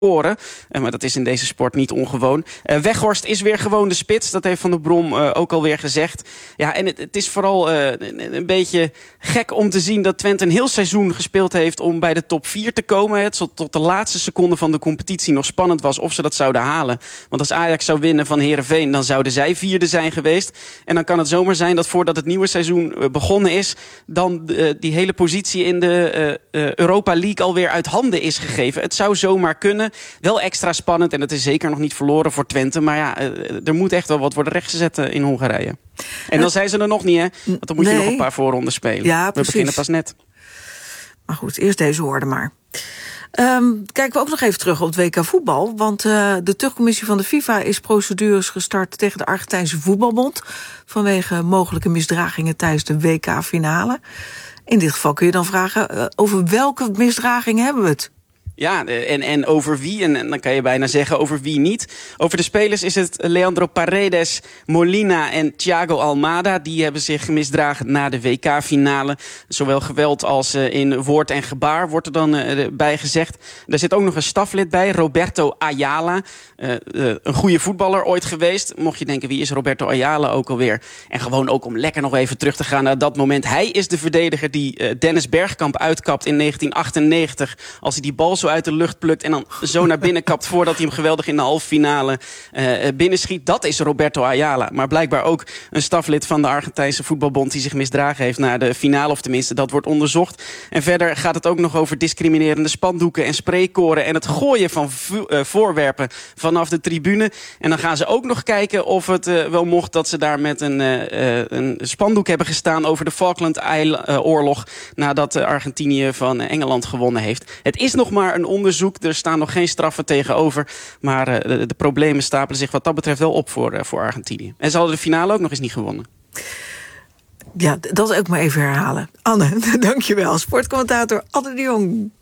scoren. Maar dat is in deze sport niet ongewoon. Weghorst is weer gewoon de spits. Dat heeft Van der Brom ook alweer gezegd. Ja, en het is vooral een beetje gek om te zien dat Twente een heel seizoen gespeeld heeft om bij de top 4 te komen. Het tot de laatste seconde van de competitie nog spannend was of ze dat zouden halen. Want als Ajax zou winnen van Heerenveen, dan zouden zij vierde zijn geweest. En dan kan het zomaar zijn dat voordat het nieuwe seizoen begonnen is, dan die hele positie in de Europa League alweer uit handen is gegeven. Het zou zomaar kunnen. Wel extra spannend en het is zeker nog niet verloren voor Twente. Maar ja, er moet echt wel wat worden rechtgezet in Hongarije. En dan zijn ze er nog niet, hè? Want dan moet je nog een paar voorronden spelen. Ja, we beginnen pas net. Maar goed, eerst deze woorden maar. Kijken we ook nog even terug op het WK voetbal. Want de terugcommissie van de FIFA is procedures gestart tegen de Argentijnse voetbalbond vanwege mogelijke misdragingen tijdens de WK-finale. In dit geval kun je dan vragen, over welke misdragingen hebben we het? Ja, en over wie? En dan kan je bijna zeggen over wie niet. Over de spelers is het Leandro Paredes, Molina en Thiago Almada. Die hebben zich misdragen na de WK-finale. Zowel geweld als in woord en gebaar wordt er dan bij gezegd. Er zit ook nog een staflid bij, Roberto Ayala. Een goede voetballer ooit geweest. Mocht je denken, wie is Roberto Ayala ook alweer? En gewoon ook om lekker nog even terug te gaan naar dat moment. Hij is de verdediger die Dennis Bergkamp uitkapt in 1998. Als hij die bal zo uit de lucht plukt en dan zo naar binnen kapt voordat hij hem geweldig in de halve finale binnenschiet. Dat is Roberto Ayala. Maar blijkbaar ook een staflid van de Argentijnse voetbalbond die zich misdragen heeft naar de finale, of tenminste dat wordt onderzocht. En verder gaat het ook nog over discriminerende spandoeken en spreekkoren en het gooien van voorwerpen vanaf de tribune. En dan gaan ze ook nog kijken of het wel mocht dat ze daar met een spandoek hebben gestaan over de Falklandoorlog nadat Argentinië van Engeland gewonnen heeft. Het is nog maar een onderzoek, er staan nog geen straffen tegenover, maar de problemen stapelen zich wat dat betreft wel op voor Argentinië. En ze hadden de finale ook nog eens niet gewonnen. Ja, dat ook maar even herhalen. Anne, dankjewel. Sportcommentator Anne de Jong.